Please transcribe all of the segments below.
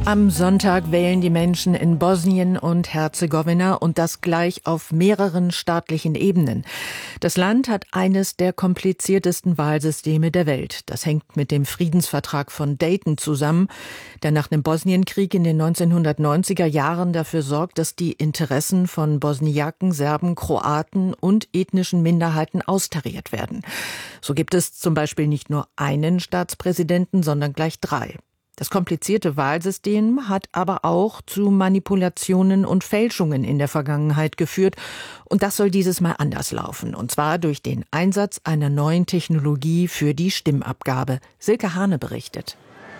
Am Sonntag wählen die Menschen in Bosnien und Herzegowina und das gleich auf mehreren staatlichen Ebenen. Das Land hat eines der kompliziertesten Wahlsysteme der Welt. Das hängt mit dem Friedensvertrag von Dayton zusammen, der nach dem Bosnienkrieg in den 1990er Jahren dafür sorgt, dass die Interessen von Bosniaken, Serben, Kroaten und ethnischen Minderheiten austariert werden. So gibt es zum Beispiel nicht nur einen Staatspräsidenten, sondern gleich 3. Das komplizierte Wahlsystem hat aber auch zu Manipulationen und Fälschungen in der Vergangenheit geführt. Und das soll dieses Mal anders laufen. Und zwar durch den Einsatz einer neuen Technologie für die Stimmabgabe. Silke Hane berichtet.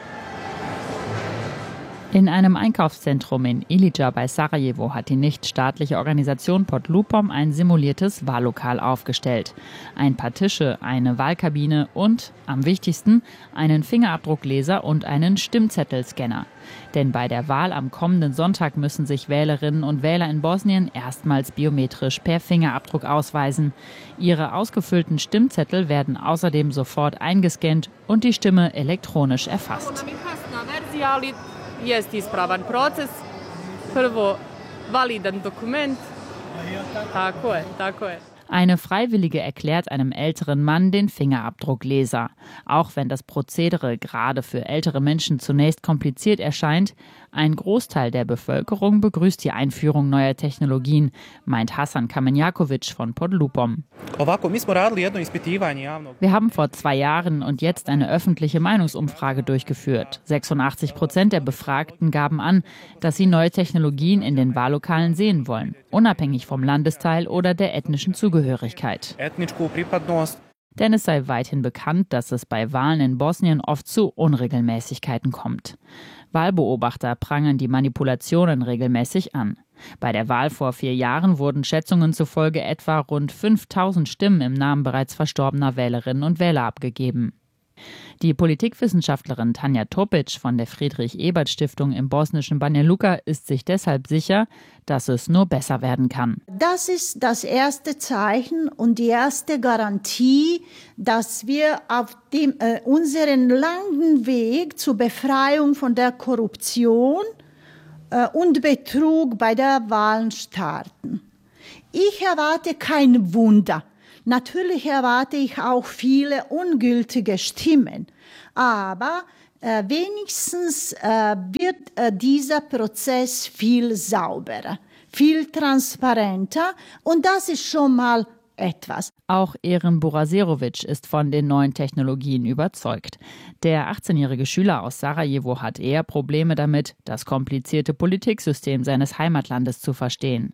In einem Einkaufszentrum in Ilidža bei Sarajevo hat die nichtstaatliche Organisation Podlupom ein simuliertes Wahllokal aufgestellt. Ein paar Tische, eine Wahlkabine und, am wichtigsten, einen Fingerabdruckleser und einen Stimmzettelscanner. Denn bei der Wahl am kommenden Sonntag müssen sich Wählerinnen und Wähler in Bosnien erstmals biometrisch per Fingerabdruck ausweisen. Ihre ausgefüllten Stimmzettel werden außerdem sofort eingescannt und die Stimme elektronisch erfasst. Jest ispravan proces, prvo validan dokument, tako je. Eine Freiwillige erklärt einem älteren Mann den Fingerabdruckleser. Auch wenn das Prozedere gerade für ältere Menschen zunächst kompliziert erscheint, ein Großteil der Bevölkerung begrüßt die Einführung neuer Technologien, meint Hasan Kamenjakovic von Podlupom. Wir haben vor 2 Jahren und jetzt eine öffentliche Meinungsumfrage durchgeführt. 86% der Befragten gaben an, dass sie neue Technologien in den Wahllokalen sehen wollen, unabhängig vom Landesteil oder der ethnischen Zugehörigkeit. Denn es sei weithin bekannt, dass es bei Wahlen in Bosnien oft zu Unregelmäßigkeiten kommt. Wahlbeobachter prangern die Manipulationen regelmäßig an. Bei der Wahl vor 4 Jahren wurden Schätzungen zufolge etwa rund 5.000 Stimmen im Namen bereits verstorbener Wählerinnen und Wähler abgegeben. Die Politikwissenschaftlerin Tanja Topic von der Friedrich-Ebert-Stiftung im bosnischen Banja Luka ist sich deshalb sicher, dass es nur besser werden kann. Das ist das erste Zeichen und die erste Garantie, dass wir auf unseren langen Weg zur Befreiung von der Korruption und Betrug bei der Wahl starten. Ich erwarte kein Wunder. Natürlich erwarte ich auch viele ungültige Stimmen, aber wenigstens wird dieser Prozess viel sauberer, viel transparenter und das ist schon mal etwas. Auch Eren Buraserovic ist von den neuen Technologien überzeugt. Der 18-jährige Schüler aus Sarajevo hat eher Probleme damit, das komplizierte Politiksystem seines Heimatlandes zu verstehen.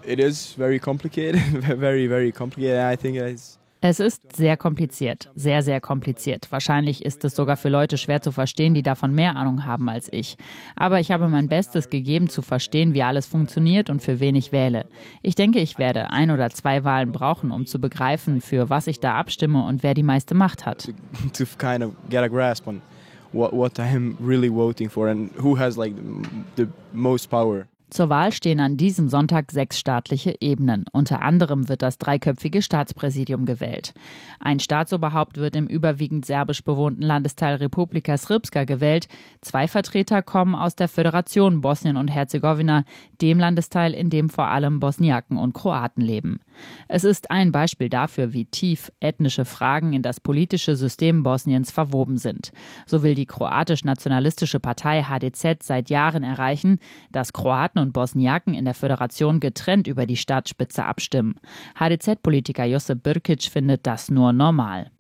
Es ist sehr kompliziert, sehr, sehr kompliziert. Wahrscheinlich ist es sogar für Leute schwer zu verstehen, die davon mehr Ahnung haben als ich. Aber ich habe mein Bestes gegeben, zu verstehen, wie alles funktioniert und für wen ich wähle. Ich denke, ich werde 1 oder 2 Wahlen brauchen, um zu begreifen, für was ich da abstimme und wer die meiste Macht hat. To kind of get a grasp on what I'm really voting for and who has the most power. Zur Wahl stehen an diesem Sonntag 6 staatliche Ebenen. Unter anderem wird das 3-köpfige Staatspräsidium gewählt. Ein Staatsoberhaupt wird im überwiegend serbisch bewohnten Landesteil Republika Srpska gewählt. 2 Vertreter kommen aus der Föderation Bosnien und Herzegowina, dem Landesteil, in dem vor allem Bosniaken und Kroaten leben. Es ist ein Beispiel dafür, wie tief ethnische Fragen in das politische System Bosniens verwoben sind. So will die kroatisch-nationalistische Partei HDZ seit Jahren erreichen, dass Kroaten und Bosniaken in der Föderation getrennt über die Staatsspitze abstimmen. HDZ-Politiker Josip Brkić findet das nur normal.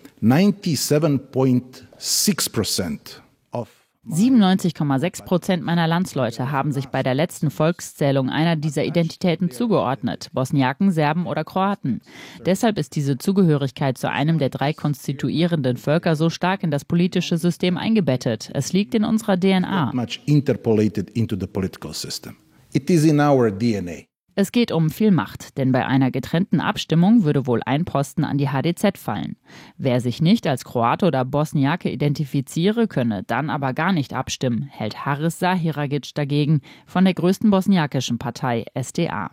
97,6% meiner Landsleute haben sich bei der letzten Volkszählung einer dieser Identitäten zugeordnet, Bosniaken, Serben oder Kroaten. Deshalb ist diese Zugehörigkeit zu einem der 3 konstituierenden Völker so stark in das politische System eingebettet. Es liegt in unserer DNA. It is in our DNA. Es geht um viel Macht, denn bei einer getrennten Abstimmung würde wohl ein Posten an die HDZ fallen. Wer sich nicht als Kroate oder Bosniake identifiziere, könne dann aber gar nicht abstimmen, hält Haris Zahiragic dagegen von der größten bosniakischen Partei SDA.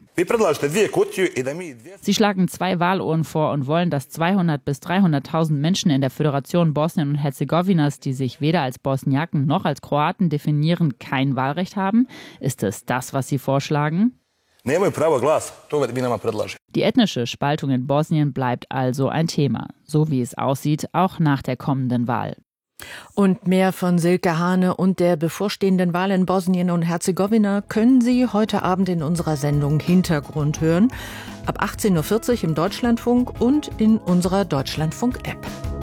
Sie schlagen 2 Wahlurnen vor und wollen, dass 200.000 bis 300.000 Menschen in der Föderation Bosnien und Herzegowinas, die sich weder als Bosniaken noch als Kroaten definieren, kein Wahlrecht haben. Ist es das, was sie vorschlagen? Die ethnische Spaltung in Bosnien bleibt also ein Thema, so wie es aussieht, auch nach der kommenden Wahl. Und mehr von Silke Hane und der bevorstehenden Wahl in Bosnien und Herzegowina können Sie heute Abend in unserer Sendung Hintergrund hören. Ab 18.40 Uhr im Deutschlandfunk und in unserer Deutschlandfunk-App.